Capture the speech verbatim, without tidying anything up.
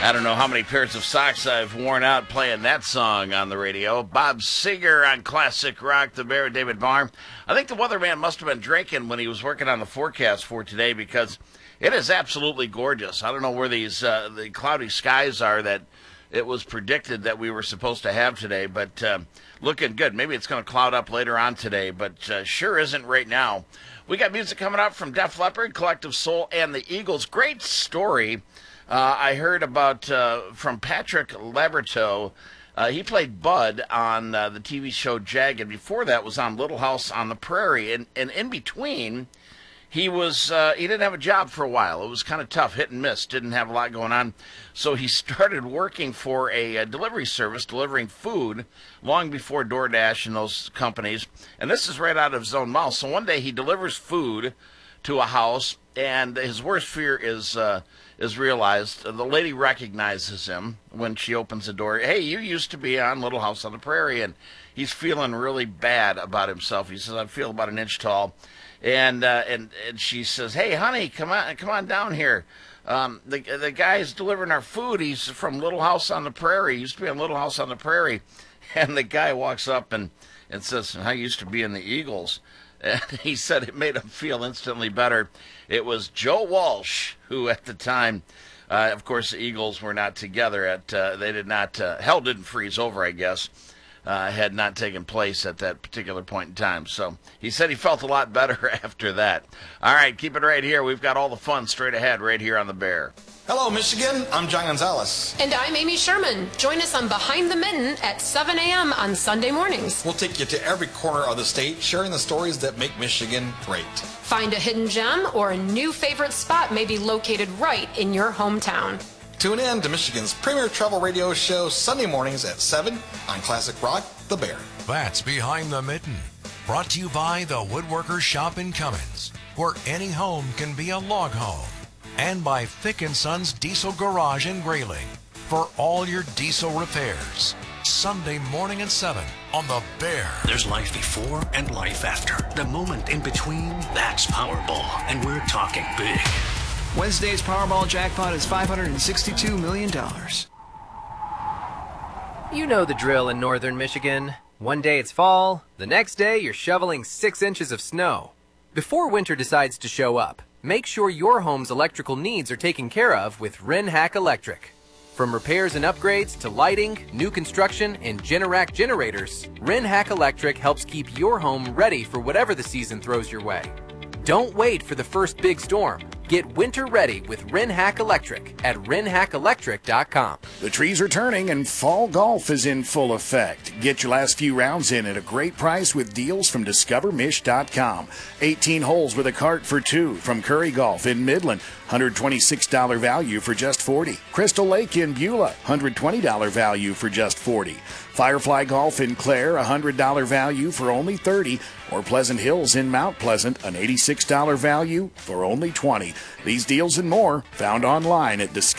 I don't know how many pairs of socks I've worn out playing that song on the radio. Bob Seger on Classic Rock, the Bear, David Barr. I think the weatherman must have been drinking when he was working on the forecast for today because it is absolutely gorgeous. I don't know where these uh, the cloudy skies are that it was predicted that we were supposed to have today, but uh, looking good. Maybe it's going to cloud up later on today, but uh, sure isn't right now. We got music coming up from Def Leppard, Collective Soul, and the Eagles. Great story. Uh, I heard about uh, from Patrick Labberto. Uh, he played Bud on uh, the T V show Jag, and before that was on Little House on the Prairie. And, and in between, he was uh, he didn't have a job for a while. It was kind of tough, hit and miss. Didn't have a lot going on. So he started working for a, a delivery service, delivering food, long before DoorDash and those companies. And this is right out of his own mouth. So one day he delivers food to a house, and his worst fear is uh, is realized. The lady recognizes him when she opens the door. Hey, you used to be on Little House on the Prairie, and he's feeling really bad about himself. He says, I feel about an inch tall. And uh, and and she says, hey, honey, come on, come on down here. Um, the the guy's delivering our food. He's from Little House on the Prairie. He used to be on Little House on the Prairie. And the guy walks up and, and says, I used to be in the Eagles. And he said it made him feel instantly better. It was Joe Walsh, who at the time, uh, of course, the Eagles were not together. At uh, they did not, uh, hell didn't freeze over, I guess, uh, had not taken place at that particular point in time. So he said he felt a lot better after that. All right, keep it right here. We've got all the fun straight ahead right here on The Bear. Hello, Michigan. I'm John Gonzalez. And I'm Amy Sherman. Join us on Behind the Mitten at seven a.m. on Sunday mornings. We'll take you to every corner of the state, sharing the stories that make Michigan great. Find a hidden gem or a new favorite spot may be located right in your hometown. Tune in to Michigan's premier travel radio show Sunday mornings at seven on Classic Rock, The Bear. That's Behind the Mitten. Brought to you by the Woodworkers Shop in Cummins, where any home can be a log home. And by Fick and Sons Diesel Garage in Grayling for all your diesel repairs. Sunday morning at seven on The Bear. There's life before and life after. The moment in between, that's Powerball. And we're talking big. Wednesday's Powerball jackpot is five hundred sixty-two million dollars. You know the drill in northern Michigan. One day it's fall, the next day you're shoveling six inches of snow. Before winter decides to show up, make sure your home's electrical needs are taken care of with Rinhack Electric. From repairs and upgrades to lighting, new construction, and Generac generators, Rinhack Electric helps keep your home ready for whatever the season throws your way. Don't wait for the first big storm. Get winter ready with Rinhack Electric at rinhack electric dot com. The trees are turning and fall golf is in full effect. Get your last few rounds in at a great price with deals from discover mish dot com. eighteen holes with a cart for two from Curry Golf in Midland. one hundred twenty-six dollars value for just forty dollars. Crystal Lake in Beulah. one hundred twenty dollars value for just forty dollars. Firefly Golf in Clare, one hundred dollars value for only thirty dollars. Or Pleasant Hills in Mount Pleasant, an eighty-six dollars value for only twenty dollars. These deals and more found online at Discover.